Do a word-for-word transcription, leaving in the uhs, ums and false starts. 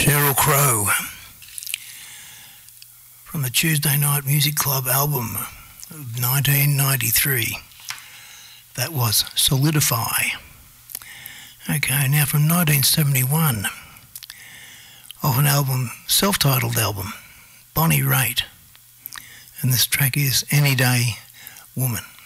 Sheryl Crow from the Tuesday Night Music Club album of nineteen ninety-three. That was Solidify. Okay, now from nineteen seventy-one, off an album, self-titled album, Bonnie Raitt. And this track is Any Day Woman.